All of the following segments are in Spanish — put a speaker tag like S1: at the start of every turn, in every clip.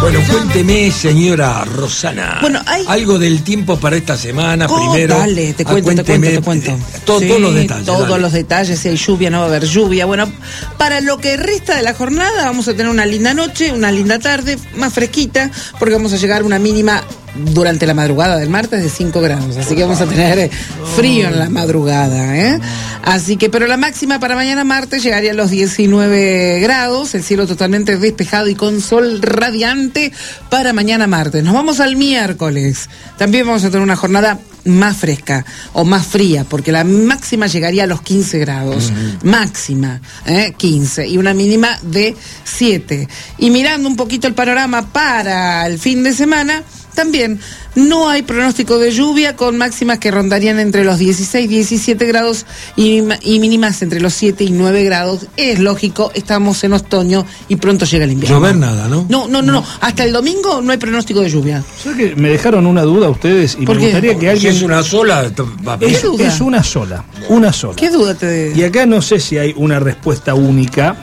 S1: Bueno, cuénteme, señora Rosana.
S2: Bueno, hay
S1: algo del tiempo para esta semana primero.
S2: Dale, te cuento.
S1: Todos los detalles.
S2: Todos los detalles, si hay lluvia, no va a haber lluvia. Bueno, para lo que resta de la jornada vamos a tener una linda noche, una linda tarde, más fresquita, porque vamos a llegar a una mínima durante la madrugada del martes de 5 grados. Así que vamos a tener frío en la madrugada, ¿eh? Así que, pero la máxima para mañana martes llegaría a los 19 grados, el cielo totalmente despejado y con sol radiante para mañana martes. Nos vamos al miércoles. También vamos a tener una jornada más fresca o más fría, porque la máxima llegaría a los 15 grados, máxima, 15, y una mínima de 7. Y mirando un poquito el panorama para el fin de semana, también no hay pronóstico de lluvia, con máximas que rondarían entre los 16 y 17 grados y mínimas entre los 7 y 9 grados. Es lógico, estamos en otoño y pronto llega el invierno.
S1: Llover nada, ¿no?
S2: No. Hasta el domingo no hay pronóstico de lluvia.
S3: ¿Sabes que me dejaron una duda ustedes? Y me gustaría que alguien...
S1: ¿Es una sola?
S3: Es una sola.
S2: ¿Qué duda te...?
S3: Y acá no sé si hay una respuesta única,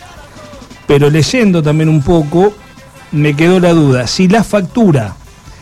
S3: pero leyendo también un poco, me quedó la duda. Si la factura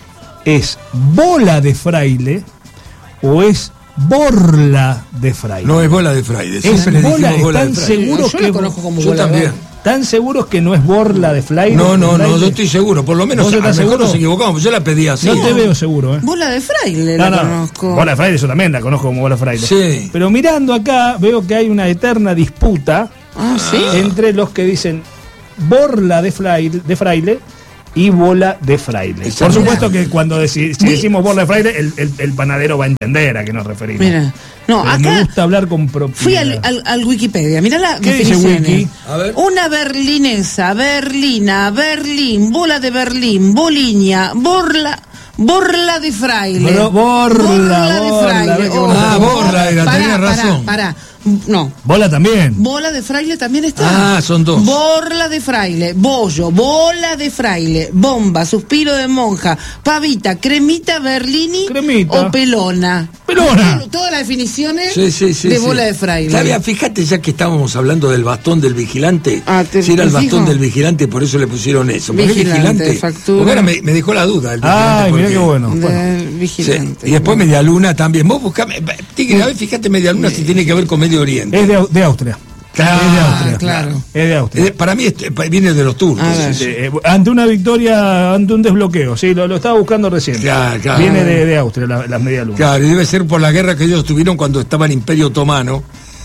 S3: ¿es bola de fraile o es borla de fraile?
S1: No es bola de fraile.
S3: Es bola, ¿están seguros que
S2: conozco como
S1: yo
S2: bola
S1: también?
S3: ¿Están seguros que no es borla de fraile?
S1: No, yo estoy seguro. Por lo menos
S3: ¿Vos estás seguro?
S1: Nos equivocamos. Yo la pedí así.
S3: No te veo seguro, ¿eh?
S2: Bola de fraile la conozco.
S3: Bola de fraile yo también la conozco como bola de fraile.
S1: Sí.
S3: Pero mirando acá veo que hay una eterna disputa entre los que dicen borla de fraile y bola de fraile.
S1: Exacto.
S3: Por supuesto que cuando si decimos bola de fraile, el panadero va a entender a qué nos referimos.
S2: Mira, no,
S3: pero
S2: acá
S3: me gusta hablar con propiedad.
S2: fui al Wikipedia, mirá la
S3: ¿Qué dice
S2: definición.
S3: Wiki?
S1: A ver.
S2: Una berlinesa, berlina, Berlín, bola de Berlín, boliña, borla de fraile.
S3: Borla
S2: de fraile.
S1: borla era, tenía razón.
S2: Pará. No.
S3: Bola también.
S2: Bola de fraile también está.
S1: Son dos.
S2: Borla de fraile, bollo, bola de fraile, bomba, suspiro de monja, pavita, cremita, berlini o pelona.
S3: Pelona.
S2: Todas las definiciones
S1: Sí,
S2: de bola de fraile.
S1: Flavia, fíjate, ya que estábamos hablando del bastón del vigilante, si era el
S2: fijo?
S1: bastón del vigilante, por eso le pusieron eso. ¿Por qué
S2: Vigilante, factura.
S1: Porque ahora me dejó la duda. El
S3: Ay, mira
S1: porque...
S3: qué bueno.
S2: Del vigilante.
S1: Sí. Y después Medialuna también. Vos buscame, Tigre, a ver, fíjate Medialuna si tiene que ver con Medio Oriente.
S3: Es de Austria.
S1: Claro,
S3: es de Austria.
S2: Claro.
S3: Es de Austria.
S1: Para mí viene de los turcos.
S3: Ante una victoria, ante un desbloqueo. Sí, lo estaba buscando recién.
S1: Claro.
S3: Viene de Austria, las medialunas.
S1: Claro, y debe ser por la guerra que ellos tuvieron cuando estaba el Imperio Otomano.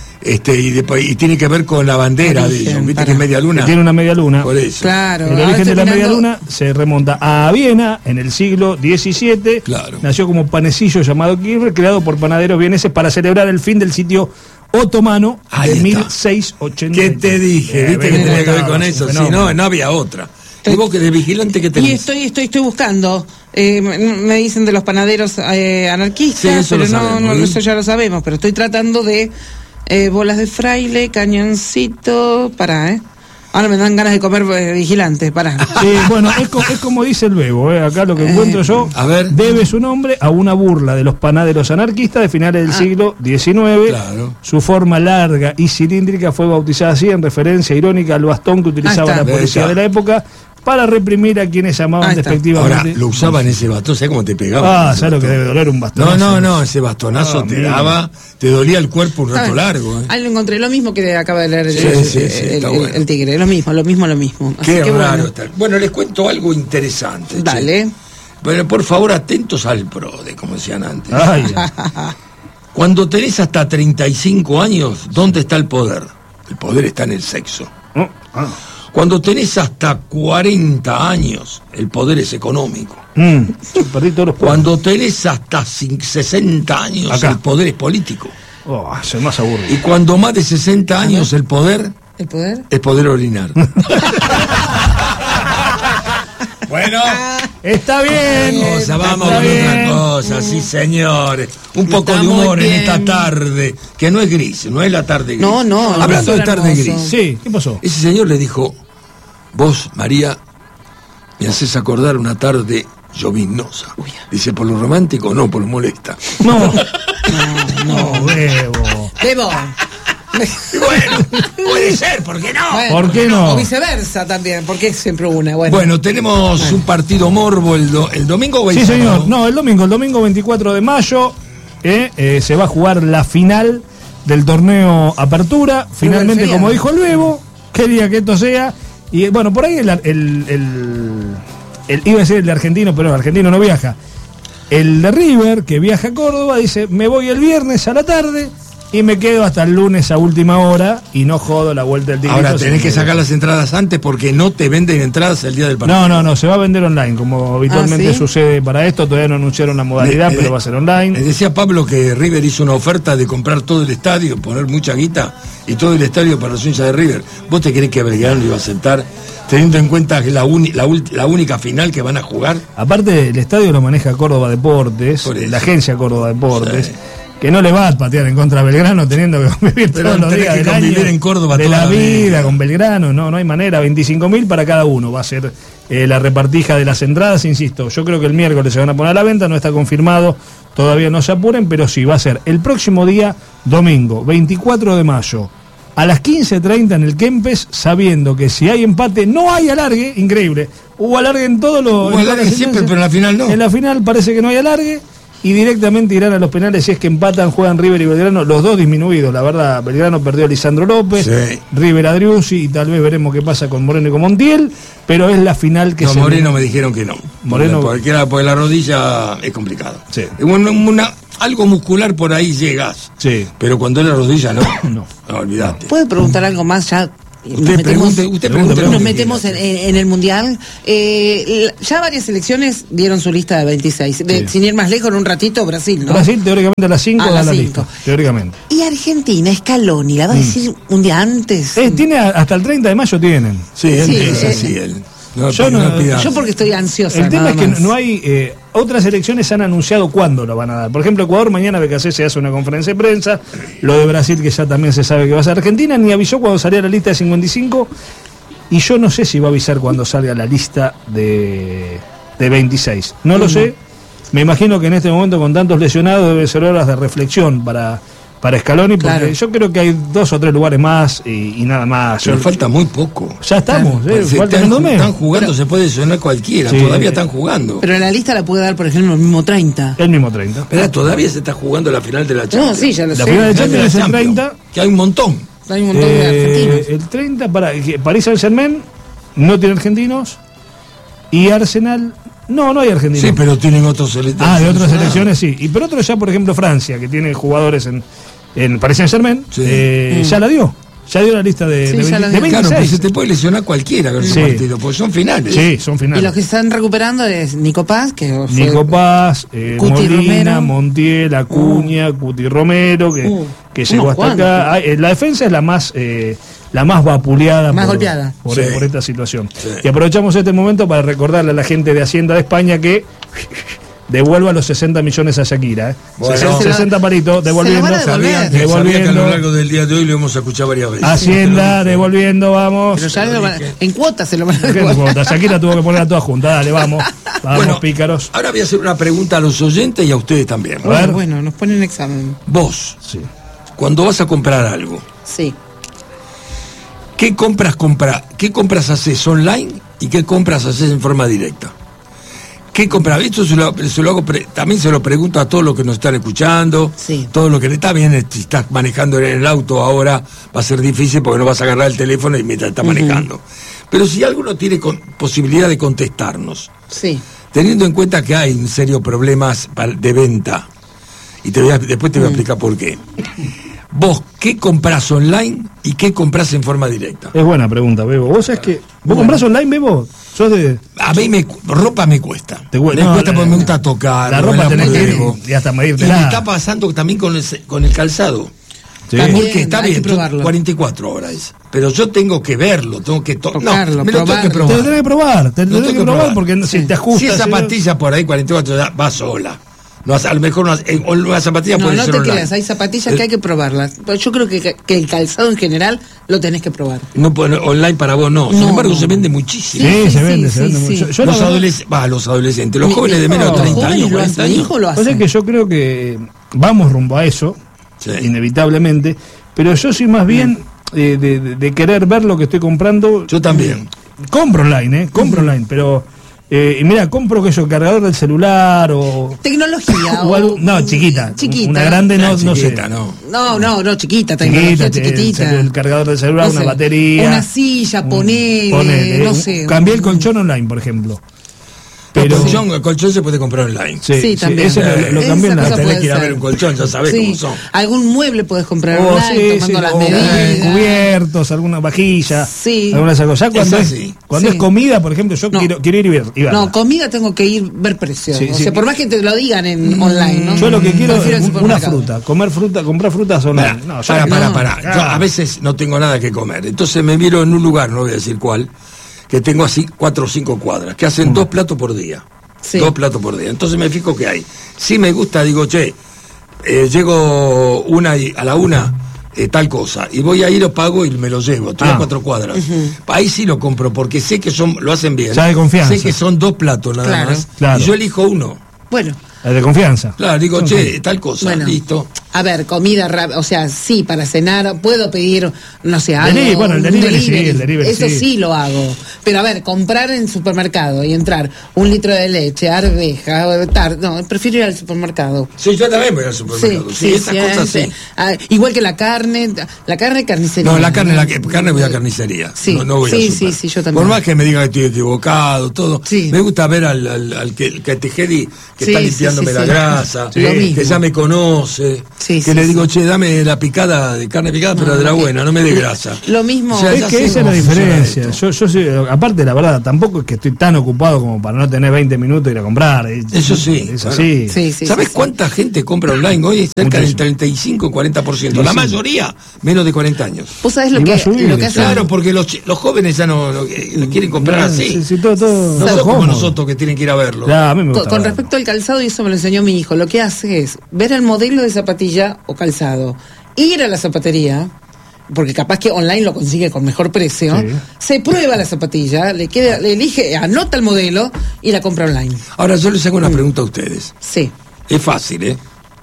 S1: Y tiene que ver con la bandera de ellos. ¿Viste que es media luna?
S3: Tiene una media luna.
S1: Por eso.
S2: Claro.
S3: El origen de la media luna se remonta a Viena en el siglo XVII.
S1: Claro.
S3: Nació como panecillo llamado kirre, creado por panaderos vieneses para celebrar el fin del sitio otomano de 1680.
S1: ¿Qué te dije? ¿Viste que tenía que ver con eso? Si no había otra. ¿Y vos que de vigilante qué tenés?
S2: Y estoy buscando. Me dicen de los panaderos anarquistas,
S1: sí,
S2: pero
S1: no,
S2: eso ya lo sabemos. Pero estoy tratando de bolas de fraile, cañoncito. Ahora me dan ganas de comer vigilante,
S3: Sí, bueno, es como dice el Bebo, acá lo que encuentro yo,
S1: a ver.
S3: Debe su nombre a una burla de los panaderos anarquistas de finales del siglo XIX.
S1: Claro.
S3: Su forma larga y cilíndrica fue bautizada así en referencia irónica al bastón que utilizaba la policía de la época para reprimir a quienes llamaban despectivamente.
S1: Ahora, lo usaban ese bastón, ¿sabes cómo te pegaba?
S3: ¿Sabes lo que debe doler un bastón?
S1: No, ese bastonazo te daba, te dolía el cuerpo un rato largo.
S2: Ahí lo encontré, lo mismo que acaba de leer el Tigre, lo mismo.
S1: Qué raro está. Bueno, les cuento algo interesante.
S2: Dale.
S1: Bueno, por favor, atentos al PRODE, como decían antes.
S3: Ay.
S1: Cuando tenés hasta 35 años, ¿dónde está el poder? El poder está en el sexo. Cuando tenés hasta 40 años, el poder es económico.
S3: Perdí todos los
S1: Cuando tenés hasta 60 años, el poder es político.
S3: Soy más aburrido.
S1: Y cuando más de 60 años, el poder...
S2: ¿El poder?
S1: Es poder orinar. Bueno,
S3: está bien.
S1: Vamos con otra cosa, sí, señores. Un poco de humor en esta tarde, que no es gris, no es la tarde gris.
S2: No.
S1: Hablando de tarde gris.
S3: Sí, ¿qué pasó?
S1: Ese señor le dijo: vos, María, me haces acordar una tarde lloviznosa. Dice, por lo romántico, no, por lo molesta.
S3: No, Bebo.
S1: Y bueno, puede ser, ¿por qué no?
S2: Bueno,
S3: ¿Por qué no?
S2: O viceversa también, porque es siempre una.
S1: Bueno, tenemos un partido morbo el domingo o el
S3: Sí,
S1: sábado.
S3: señor. No, el domingo 24 de mayo se va a jugar la final del torneo Apertura. Finalmente, como dijo el Bebo, quería que esto sea. Y bueno, por ahí iba a decir el de Argentino, pero el Argentino no viaja. El de River, que viaja a Córdoba, dice, me voy el viernes a la tarde y me quedo hasta el lunes a última hora y no jodo la vuelta del Tigre.
S1: Ahora tenés que sacar las entradas antes porque no te venden entradas el día del partido.
S3: No, se va a vender online, como habitualmente
S2: ¿sí?
S3: sucede para esto. Todavía no anunciaron la modalidad, pero va a ser online.
S1: Me decía Pablo que River hizo una oferta de comprar todo el estadio, poner mucha guita y todo el estadio para los hinchas de River. ¿Vos te creés que Belgrano lo iba a aceptar, teniendo en cuenta que es la única final que van a jugar?
S3: Aparte, el estadio lo maneja Córdoba Deportes, la agencia Córdoba Deportes. Sí. Que no le va a patear en contra de Belgrano teniendo que convivir todos los días del año,
S1: en Córdoba
S3: de la vida con Belgrano. No hay manera. 25.000 para cada uno va a ser la repartija de las entradas. Insisto, yo creo que el miércoles se van a poner a la venta, no está confirmado, todavía no se apuren, pero sí, va a ser el próximo día, domingo 24 de mayo a las 15:30 en el Kempes, sabiendo que si hay empate no hay alargue. Increíble, hubo alargue en todos los...
S1: Hubo alargue siempre, pero en la final no.
S3: En la final parece que no hay alargue. Y directamente irán a los penales si es que empatan, juegan River y Belgrano, los dos disminuidos. La verdad, Belgrano perdió a Lisandro López, sí. River a Driussi, y tal vez veremos qué pasa con Moreno y con Montiel, pero es la final que
S1: Moreno me dijeron que no.
S3: Moreno,
S1: porque la rodilla es complicado.
S3: Sí.
S1: Algo muscular por ahí llegas.
S3: Sí.
S1: Pero cuando es la rodilla, no.
S3: No,
S1: olvidate.
S2: ¿Puede preguntar algo más ya?
S1: Usted pregunte.
S2: Nos metemos en el Mundial. Ya varias selecciones dieron su lista de 26. Sí. Sin ir más lejos, en un ratito, Brasil, ¿no?
S3: Brasil, teóricamente, a las 5 da la lista. Teóricamente.
S2: ¿Y Argentina, Scaloni, la va a decir un día antes?
S3: Tiene hasta el 30 de mayo tienen.
S1: Sí, él.
S2: Yo porque estoy ansiosa.
S3: El tema es que no hay... otras elecciones han anunciado cuándo lo van a dar. Por ejemplo, Ecuador, mañana BKC se hace una conferencia de prensa. Lo de Brasil, que ya también se sabe que va a ser Argentina, ni avisó cuando salía la lista de 55. Y yo no sé si va a avisar cuando salga la lista de 26. No lo sé. Me imagino que en este momento, con tantos lesionados, debe ser horas de reflexión para Scaloni, porque yo creo que hay 2 o 3 lugares más y nada más.
S1: Pero falta muy poco.
S3: Ya estamos,
S1: faltan 2 meses. Están jugando, pero se puede lesionar cualquiera, todavía están jugando.
S2: Pero la lista la puede dar, por ejemplo, el mismo 30.
S3: El mismo 30.
S1: Pero todavía se está jugando la final de la Champions.
S2: No, sí, ya lo sé.
S3: La final de Champions es el 30.
S1: Que hay un montón.
S2: Hay un montón de argentinos.
S3: El 30 para París Saint-Germain no tiene argentinos y Arsenal... No hay argentinos.
S1: Sí, pero tienen otros selecciones.
S3: De otras selecciones sí. Y por otro ya, por ejemplo, Francia, que tiene jugadores en Paris Saint-Germain, ya la dio. Ya dio la lista de 26.
S1: Claro, pues se te puede lesionar cualquiera con ese partido, porque son finales.
S3: Sí, son finales.
S2: Y los que están recuperando es Nico Paz,
S3: Nico Paz, Molina, Montiel, Acuña, Cuti Romero, que llegó hasta acá. La defensa es la más vapuleada,
S2: más golpeada
S3: por esta situación. Sí. Y aprovechamos este momento para recordarle a la gente de Hacienda de España que devuelva los 60 millones a Shakira. Bueno, 60 palitos, devolviendo.
S1: Sabía que a lo largo del día de hoy lo hemos escuchado varias veces.
S3: Hacienda, devolviendo, vamos.
S2: Pero ya en cuotas se lo van a devolver.
S3: Shakira tuvo que ponerla toda junta. Dale, vamos. Vamos, pícaros.
S1: Ahora voy a hacer una pregunta a los oyentes y a ustedes también.
S2: Bueno, nos ponen examen.
S1: Vos, cuando vas a comprar algo, ¿qué compras haces online y qué compras haces en forma directa? ¿Qué compras? Esto se lo hago, también se lo pregunto a todos los que nos están escuchando, todo lo que está bien, si estás manejando en el auto ahora va a ser difícil porque no vas a agarrar el teléfono y mientras estás manejando. Pero si alguno tiene posibilidad de contestarnos, teniendo en cuenta que hay en serio problemas de venta, y después te voy a explicar por qué. ¿Vos qué comprás online y qué comprás en forma directa?
S3: Es buena pregunta, Bebo. ¿Vos sabés que vos comprás online, Bebo?
S1: A mí ropa me cuesta. Me cuesta porque me gusta tocar.
S3: La ropa tenés que ir y hasta medirte.
S1: Y me está pasando también con el calzado.
S3: Sí.
S1: Porque está bien, 44 horas. Pero yo tengo que verlo, tengo que
S2: tocarlo,
S1: me lo tengo que probar.
S3: Te lo tenés que probar, porque si te ajustas.
S1: Si es zapatilla por ahí 44 horas, va sola. No, a lo mejor una zapatilla puede ser
S2: online. No te creas, hay zapatillas que hay que probarlas. Yo creo que el calzado en general lo tenés que probar.
S1: No, online para vos no. Sin embargo, se vende muchísimo.
S3: Sí, se vende mucho.
S1: Los adolescentes, los jóvenes de menos de 30 años, 40 años.
S3: O sea que yo creo que vamos rumbo a eso, inevitablemente, Pero yo soy más bien de querer ver lo que estoy comprando.
S1: Yo también.
S3: Compro online, online, pero... y mira, compro que yo, cargador del celular o...
S2: Tecnología.
S3: o algo, no, chiquita. Una grande no sé.
S1: Chiquita,
S2: No, chiquita, tecnología chiquitita.
S3: El cargador del celular,
S2: No sé,
S3: una batería.
S2: una silla, ponele, no sé.
S3: Cambié el colchón online, por ejemplo. Pero
S1: El colchón se puede comprar online.
S2: Sí, también.
S3: Ese lo cambié en la...
S1: Tenés que ir a ver un colchón, ya sabés cómo son.
S2: Algún mueble podés comprar online, tomando las medidas.
S3: Cubiertos, alguna vajilla, alguna de esas cosas. Cuando es comida, por ejemplo, yo quiero ir y ver.
S2: No, comida tengo que ir ver precios.
S3: Sí,
S2: o sea, por más que te lo digan en online, ¿no?
S3: Yo lo que quiero es una fruta, comprar frutas online.
S1: Para. Yo a veces no tengo nada que comer. Entonces me miro en un lugar, no voy a decir cuál, que tengo así 4 o 5 cuadras, que hacen 2 platos por día. 2 platos por día. Entonces me fijo que hay. Si me gusta, digo, llego a la 1, tal cosa, y voy a ir, lo pago y me lo llevo. Estoy a 4 cuadras. Ahí sí lo compro, porque sé que lo hacen bien.
S3: Ya de confianza.
S1: Sé que son 2 platos nada más. Claro. Y yo elijo uno.
S2: Bueno.
S3: De confianza.
S1: Claro, digo, tal cosa, listo.
S2: A ver, comida rápida, o sea, sí, para cenar puedo pedir, no sé, algo.
S3: El delivery
S2: eso sí lo hago. Pero a ver, comprar en supermercado y entrar 1 litro de leche, arveja, prefiero ir al supermercado.
S1: Sí, yo también voy al supermercado. Esas cosas sí.
S2: Igual que la carne carnicería.
S1: No, la carne voy a carnicería.
S2: Sí,
S1: no voy al super.
S2: Sí, yo también.
S1: Por más que me digan que estoy equivocado, todo. Sí. Me gusta ver al que Tejedi que está limpiándome la grasa, que ya me conoce. Le digo, dame la picada, de carne picada, pero de la buena, no me dé grasa.
S2: Lo mismo.
S3: Es que esa es la diferencia. Yo aparte, la verdad, tampoco es que estoy tan ocupado como para no tener 20 minutos y ir a comprar.
S1: Eso sí.
S3: Es así.
S1: ¿Sabes cuánta gente compra online hoy? Cerca del 35-40%. La mayoría, menos de 40 años.
S2: ¿Vos sabés lo que hacen?
S1: Claro, porque los jóvenes ya no quieren comprar así. No son como nosotros que tienen que ir a verlo.
S3: A mí me gusta
S2: con respecto al calzado, y eso me lo enseñó mi hijo, lo que hace es ver el modelo de zapatilla o calzado, ir a la zapatería, porque capaz que online lo consigue con mejor precio, se prueba la zapatilla, le elige, anota el modelo y la compra online.
S1: Ahora yo les hago una pregunta a ustedes.
S2: Sí.
S1: Es fácil,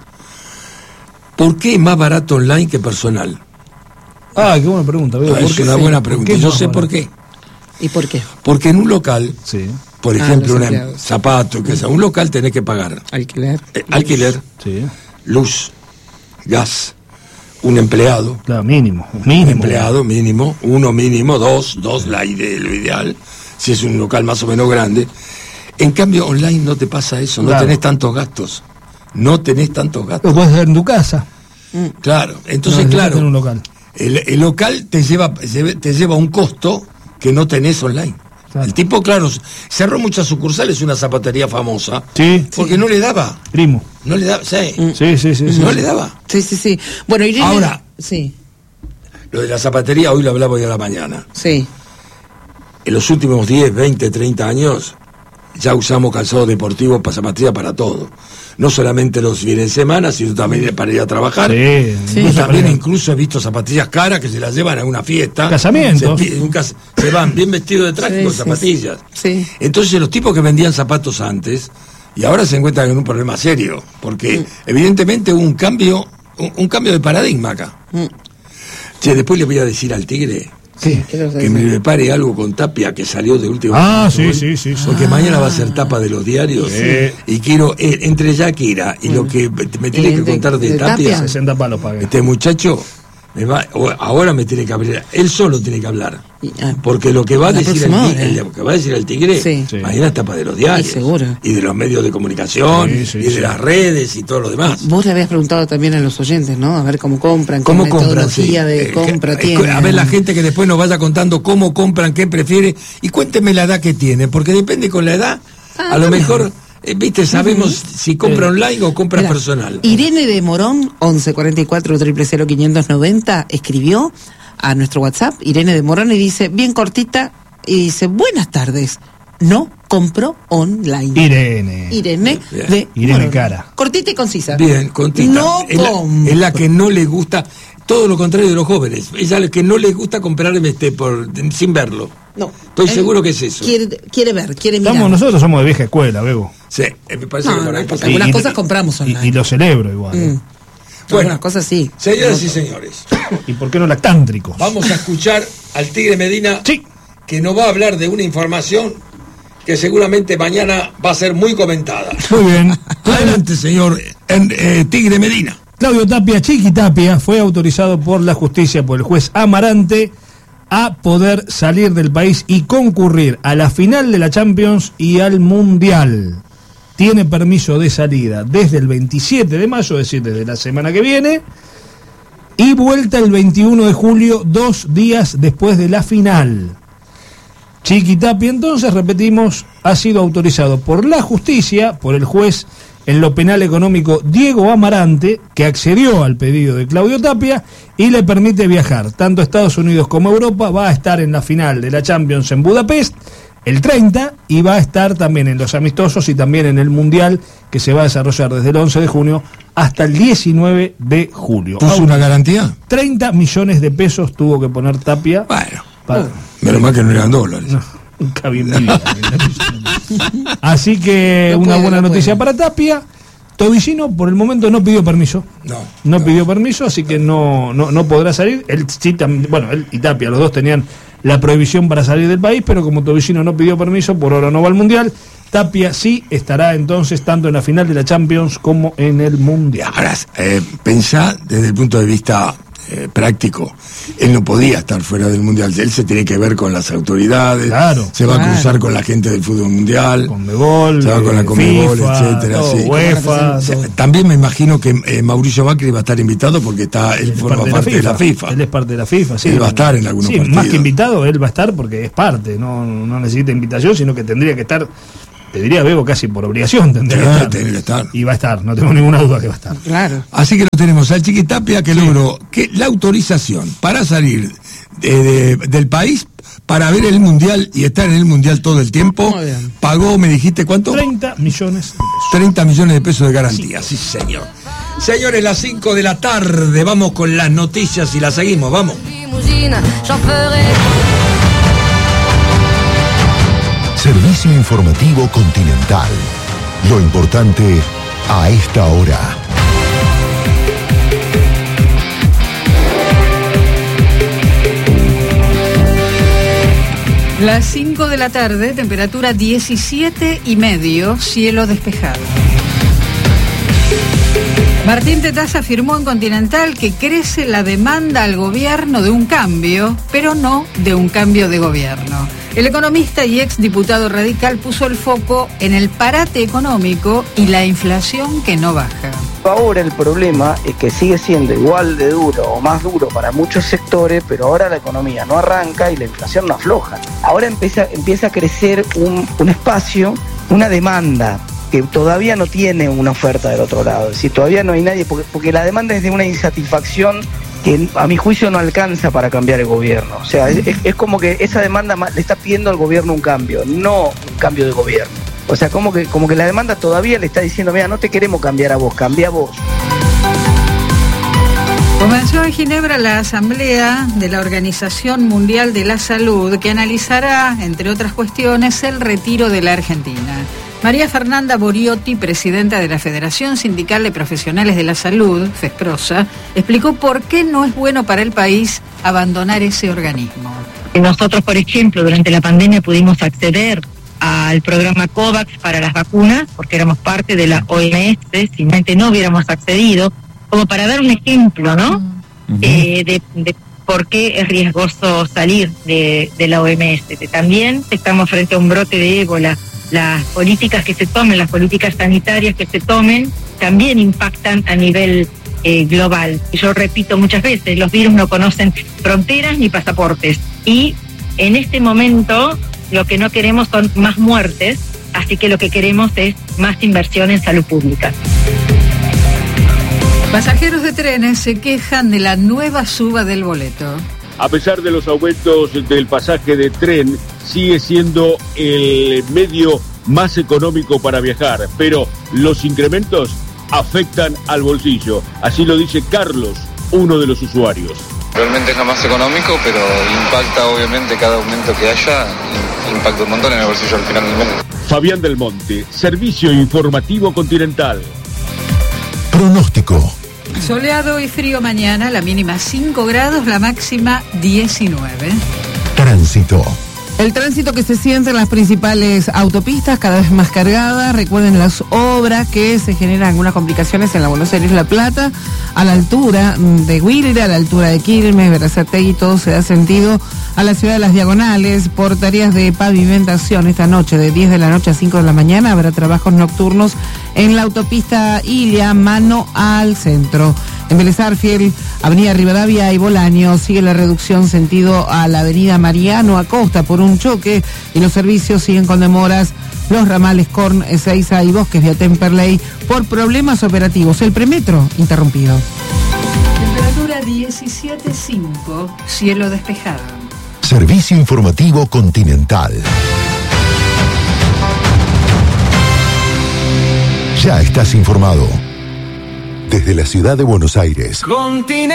S1: ¿Por qué es más barato online que personal?
S3: Qué buena pregunta.
S1: Es una buena pregunta. Yo sé por qué.
S2: ¿Y por qué?
S1: Porque en un local, por ejemplo, un zapato, un local tenés que pagar alquiler, luz, gas, un empleado.
S3: Claro, mínimo.
S1: Un empleado mínimo, 1 mínimo, 2, lo ideal, si es un local más o menos grande. En cambio, online no te pasa eso, no tenés tantos gastos. Lo puedes
S3: hacer en tu casa.
S1: Claro, entonces,
S3: en un local.
S1: El local te lleva un costo que no tenés online. Claro. El tipo, cerró muchas sucursales, una zapatería famosa, porque no le daba.
S3: Primo.
S1: No le daba,
S3: Sí.
S1: No le daba.
S2: Sí. Bueno, Irene...
S1: Ahora, lo de la zapatería, hoy lo hablaba hoy a la mañana.
S2: Sí.
S1: En los últimos 10, 20, 30 años, ya usamos calzado deportivo para zapatería para todo. No solamente los fines de semana, sino también para ir a trabajar. Y también incluso he visto zapatillas caras que se las llevan a una fiesta.
S3: Casamientos.
S1: Se van bien vestidos de traje con zapatillas. Entonces los tipos que vendían zapatos antes, y ahora se encuentran en un problema serio, porque evidentemente hubo un cambio de paradigma acá. Después le voy a decir al Tigre que me prepare algo con Tapia, que salió de último.
S3: Sí.
S1: Porque mañana va a ser tapa de los diarios. Y quiero, entre Shakira y lo que me tiene que contar de Tapia,
S3: 60 palos pagué.
S1: Este muchacho ahora me tiene que hablar, él solo tiene que hablar, porque lo que va a decir el Tigre mañana es tapa de los diarios y de los medios de comunicación y de las redes y todo lo demás.
S2: Vos le habías preguntado también a los oyentes, ¿no? A ver cómo compran, qué metodología de compra tiene.
S1: A ver, la gente que después nos vaya contando cómo compran, qué prefiere, y cuénteme la edad que tiene, porque depende con la edad, a lo mejor sabemos si compra online o compra personal.
S2: Irene de Morón, 11 44 000 590, escribió a nuestro WhatsApp, Irene de Morón, y dice, bien cortita, y dice, buenas tardes, no compro online. Irene de Morón. Cara. Cortita y concisa.
S1: Bien, cortita.
S2: No
S1: es la que no le gusta, todo lo contrario de los jóvenes, es a la que no les gusta comprar sin verlo.
S2: No.
S1: Estoy seguro que es eso.
S2: Quiere ver, quiere mirar.
S3: Nosotros somos de vieja escuela, Bebo.
S1: Sí, me parece que por ahí pasa.
S2: Algunas cosas compramos online.
S3: Y lo celebro igual.
S2: algunas cosas sí.
S1: Señoras y señores,
S3: ¿y por qué no lactántricos?
S1: vamos a escuchar al Tigre Medina,
S3: Sí.
S1: que nos va a hablar de una información que seguramente mañana va a ser muy comentada.
S3: Muy bien.
S1: Adelante, señor Tigre Medina.
S3: Claudio Tapia, Chiqui Tapia, fue autorizado por la justicia, por el juez Amarante, a poder salir del país y concurrir a la final de la Champions y al Mundial. Tiene permiso de salida desde el 27 de mayo, es decir, desde la semana que viene, y vuelta el 21 de julio, 2 días después de la final. Chiqui Tapia, entonces, repetimos, ha sido autorizado por la justicia, por el juez en lo penal económico Diego Amarante, que accedió al pedido de Claudio Tapia y le permite viajar tanto a Estados Unidos como a Europa. Va a estar en la final de la Champions en Budapest el 30 y va a estar también en los amistosos y también en el Mundial, que se va a desarrollar desde el 11 de junio hasta el 19 de julio.
S1: ¿Puso una garantía?
S3: 30 millones de pesos tuvo que poner Tapia.
S1: Bueno, menos mal que no eran dólares.
S3: Nunca vi en mi vida. Así que una buena noticia para Tapia. Tobillino por el momento no pidió permiso. No pidió permiso, así que no podrá salir. Él sí, él y Tapia, los dos tenían la prohibición para salir del país, pero como Tobillino no pidió permiso, por ahora no va al Mundial. Tapia sí estará entonces tanto en la final de la Champions como en el Mundial.
S1: Ahora, pensá desde el punto de vista práctico, él no podía estar fuera del Mundial, él se tiene que ver con las autoridades, se va a cruzar con la gente del fútbol mundial,
S3: Conmebol,
S1: se va con la Conmebol,
S3: FIFA,
S1: etcétera,
S3: todo,
S1: sí.
S3: UEFA,
S1: también me imagino que Mauricio Macri va a estar invitado porque él forma parte de la FIFA.
S3: Él es parte de la FIFA, sí.
S1: Él va a estar en algunos partidos.
S3: Más que invitado, él va a estar porque es parte, no necesita invitación, sino que tendría que estar. Te diría, Bebo, casi por obligación tendría que estar. Y va a estar, no tengo ninguna duda que va a estar.
S2: Claro.
S1: Así que lo tenemos al Chiqui Tapia, que logró que la autorización para salir del país para ver el Mundial y estar en el Mundial todo el tiempo, pagó, me dijiste, ¿cuánto?
S3: 30 millones de pesos.
S1: 30 millones de pesos de garantía, sí señor. Señores, las 5 de la tarde, vamos con las noticias y las seguimos, vamos.
S4: Servicio informativo Continental. Lo importante a esta hora.
S5: Las 5 de la tarde, temperatura 17,5, cielo despejado. Martín Tetaz afirmó en Continental que crece la demanda al gobierno de un cambio, pero no de un cambio de gobierno. El economista y exdiputado radical puso el foco en el parate económico y la inflación que no baja.
S6: Ahora el problema es que sigue siendo igual de duro o más duro para muchos sectores, pero ahora la economía no arranca y la inflación no afloja. Ahora empieza a crecer un espacio, una demanda que todavía no tiene una oferta del otro lado. Es decir, todavía no hay nadie, porque la demanda es de una insatisfacción que a mi juicio no alcanza para cambiar el gobierno. O sea, es como que esa demanda le está pidiendo al gobierno un cambio, no un cambio de gobierno. O sea, como que la demanda todavía le está diciendo, mira, no te queremos cambiar a vos, cambia a vos.
S5: Comenzó en Ginebra la Asamblea de la Organización Mundial de la Salud, que analizará, entre otras cuestiones, el retiro de la Argentina. María Fernanda Boriotti, presidenta de la Federación Sindical de Profesionales de la Salud, FESPROSA, explicó por qué no es bueno para el país abandonar ese organismo.
S7: Nosotros, por ejemplo, durante la pandemia pudimos acceder al programa COVAX para las vacunas, porque éramos parte de la OMS, si no hubiéramos accedido, como para dar un ejemplo, ¿no? De por qué es riesgoso salir de la OMS. También estamos frente a un brote de ébola. Las políticas que se tomen, las políticas sanitarias que se tomen, también impactan a nivel global. Y yo repito muchas veces, los virus no conocen fronteras ni pasaportes. Y en este momento lo que no queremos son más muertes, así que lo que queremos es más inversión en salud pública.
S5: Pasajeros de trenes se quejan de la nueva suba del boleto.
S8: A pesar de los aumentos del pasaje de tren, sigue siendo el medio más económico para viajar, pero los incrementos afectan al bolsillo. Así lo dice Carlos, uno de los usuarios.
S9: Realmente es lo más económico, pero impacta obviamente cada aumento que haya, impacta un montón en el bolsillo al final del mes.
S8: Fabián del Monte, Servicio Informativo Continental.
S4: Pronóstico.
S5: Soleado y frío mañana, la mínima 5 grados, la máxima 19.
S4: Tránsito.
S2: El tránsito que se siente en las principales autopistas, cada vez más cargada. Recuerden las obras que se generan algunas complicaciones en la Buenos Aires-La Plata, a la altura de Wilde, a la altura de Quilmes, Berazategui, todo se da sentido a la ciudad de Las Diagonales por tareas de pavimentación. Esta noche, de 10 de la noche a 5 de la mañana, habrá trabajos nocturnos en la autopista Ilia, mano al centro. En Vélez Arfiel, avenida Rivadavia y Bolaño, sigue la reducción sentido a la avenida Mariano Acosta por un choque y los servicios siguen con demoras. Los ramales Corn, Ezeiza y Bosques vía Temperley por problemas operativos. El premetro interrumpido.
S5: Temperatura 17.5, cielo despejado.
S4: Servicio informativo Continental. Ya estás informado. Desde la ciudad de Buenos Aires.